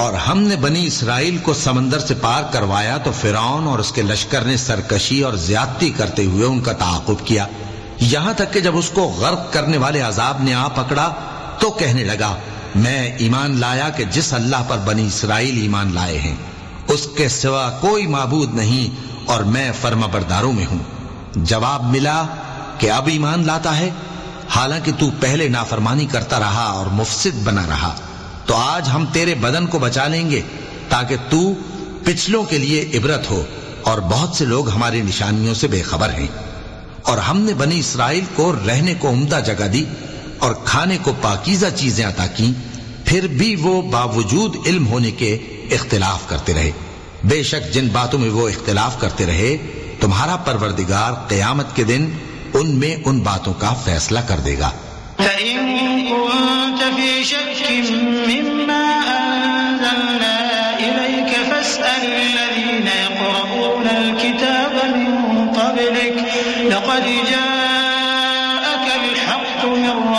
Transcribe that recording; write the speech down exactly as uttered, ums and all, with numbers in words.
اور ہم نے بنی اسرائیل کو سمندر سے پار کروایا تو فرعون اور اس کے لشکر نے سرکشی اور زیادتی کرتے ہوئے ان کا تعاقب کیا، یہاں تک کہ جب اس کو غرق کرنے والے عذاب نے آ پکڑا تو کہنے لگا میں ایمان لایا کہ جس اللہ پر بنی اسرائیل ایمان لائے ہیں اس کے سوا کوئی معبود نہیں اور میں فرما برداروں میں ہوں۔ جواب ملا کہ اب ایمان لاتا ہے، حالانکہ تو پہلے نافرمانی کرتا رہا اور مفسد بنا رہا، تو آج ہم تیرے بدن کو بچا لیں گے تاکہ تو پچھلوں کے لیے عبرت ہو، اور بہت سے لوگ ہماری نشانیوں سے بے خبر ہیں۔ اور ہم نے بنی اسرائیل کو رہنے کو عمدہ جگہ دی اور کھانے کو پاکیزہ چیزیں عطا کی، پھر بھی وہ باوجود علم ہونے کے اختلاف کرتے رہے۔ بے شک جن باتوں میں وہ اختلاف کرتے رہے تمہارا پروردگار قیامت کے دن ان میں ان باتوں کا فیصلہ کر دے گا۔ فَإِن كُنتَ فِي شَكٍّ مِّمَّا أَنزَلْنَا إِلَيْكَ فَاسْأَلِ الَّذِينَ يَقْرَؤُونَ الْكِتَابَ مِن قَبْلِكَ لَقَدْ جَاءَكَ الْحَقُّ مِن